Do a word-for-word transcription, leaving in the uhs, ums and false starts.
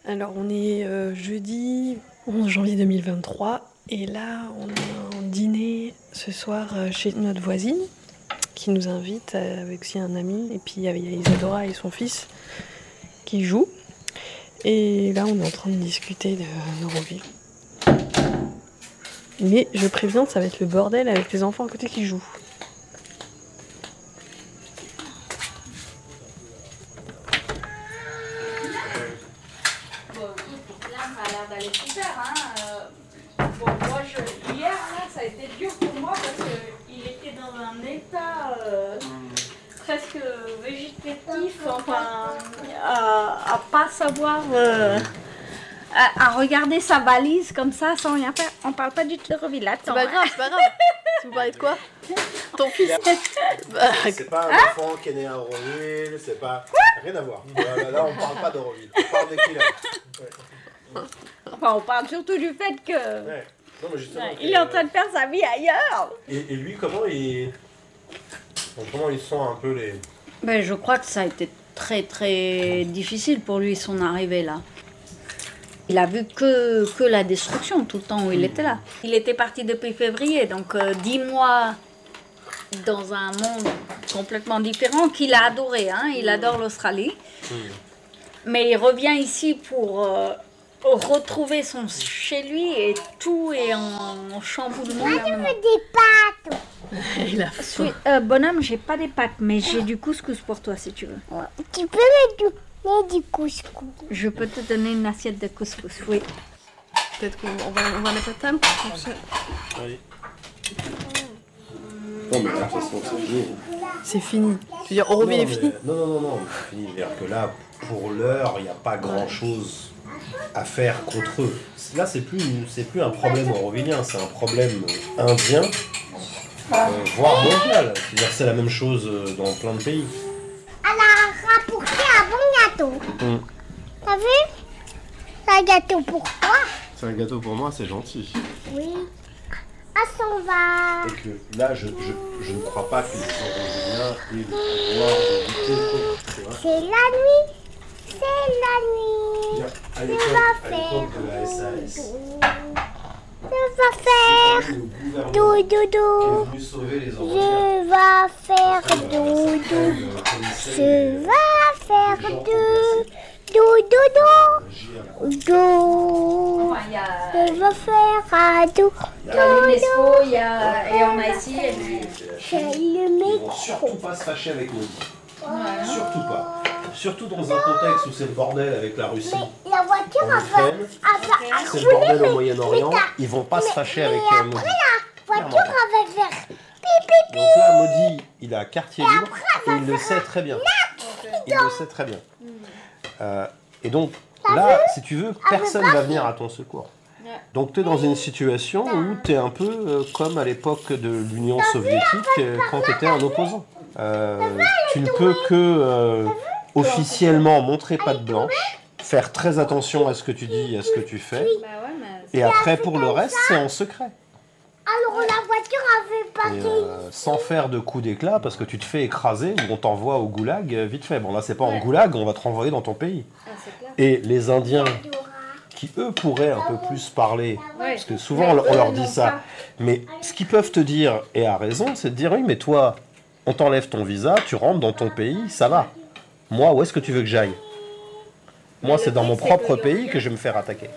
Alors, on est euh, jeudi onze janvier deux mille vingt-trois et là, on a un dîner ce soir euh, chez notre voisine qui nous invite euh, avec aussi un ami. Et puis, il y a Isadora et son fils qui jouent. Et là, on est en train de discuter de Neuroville. Mais je préviens, ça va être le bordel avec les enfants à côté qui jouent. D'aller super, hein. Euh, bon, moi, je, hier, là, ça a été dur pour moi parce qu'il était dans un état euh, presque végétatif, enfin, à, à pas savoir, euh, à, à regarder sa valise comme ça sans rien faire. On parle pas du tout de Neuroville, là. C'est pas grave, c'est pas grave. Tu vous parlez de quoi? Ton fils? C'est pas un hein? enfant qui est né à Neuroville, c'est pas... Rien à voir. Là, là, on parle pas d'Euroville, on parle des kilomètres. Ouais. Enfin, on parle surtout du fait que ouais. non, mais justement, ouais, il est en train de faire sa vie ailleurs. Et, et lui, comment il... comment il sent un peu les... Ben, je crois que ça a été très très difficile pour lui son arrivée là. Il a vu que, que la destruction tout le temps où il était là. Il était parti depuis février, donc euh, dix mois dans un monde complètement différent qu'il a adoré. Hein, il adore l'Australie. Mmh. Mais il revient ici pour euh, retrouver son chez lui et tout est en, en chamboulement. Moi, je veux des pâtes. Il a faim. Euh, bonhomme, j'ai pas des pâtes, mais j'ai du couscous pour toi si tu veux. Ouais. Tu peux me donner du couscous? Je peux te donner une assiette de couscous, oui. Peut-être qu'on va, on va mettre la table. Oui. Non, mais là, de toute façon, c'est fini. C'est fini. Tu veux dire, Neuroville est fini? Non, non, non, non, c'est fini. C'est-à-dire que là, pour l'heure, il n'y a pas grand-chose à faire contre eux. Là, c'est plus, c'est plus un problème eurovillien, c'est un problème indien, euh, voire mondial. C'est-à-dire c'est la même chose dans plein de pays. Elle a rapporté un bon gâteau. Mmh. T'as vu? C'est un gâteau pour toi. C'est un gâteau pour moi, c'est gentil. Oui. À son va. Et que là, je, je, je ne crois pas que les Eurovilliens aient le pouvoir de lutter. C'est la nuit. C'est la nuit. À l'époque de la S A S, je vais faire doudou. Je vais faire doudou. Je vais faire doudou. Doudou. Doudou. Je vais faire un doudou. Il y a l'UNESCO, il y a... et on a ici. C'est le mec. Ils vont surtout pas se fâcher avec nous. Ouais. Surtout pas. Surtout dans un contexte où c'est le bordel avec la Russie. Mais la voiture en Ukraine, c'est le bordel au Moyen-Orient. Ils vont pas se fâcher avec euh, Maudit. La voiture avait fait pipi. Donc là, Maudit, il a quartier libre et il le sait très bien. Il le sait très bien. Euh, et donc là, si tu veux, personne ne va venir à ton secours. Donc tu es dans une situation où tu es un peu euh, comme à l'époque de l'Union soviétique euh, quand tu étais un opposant. Euh, tu ne peux que euh, officiellement montrer patte blanche, faire très attention à ce que tu dis et à ce que tu fais, et après pour le reste c'est en secret. Alors la voiture avait passé et, euh, sans faire de coups d'éclat parce que tu te fais écraser ou on t'envoie au goulag euh, vite fait. Bon là c'est pas en goulag, on va te renvoyer dans ton pays. Et les Indiens qui eux pourraient un peu plus parler, parce que souvent on leur dit ça, mais ce qu'ils peuvent te dire, et à raison, c'est de dire oui mais toi, on t'enlève ton visa, tu rentres dans ton pays, ça va. Moi, où est-ce que tu veux que j'aille? Moi, c'est dans mon propre pays que je vais me faire attaquer.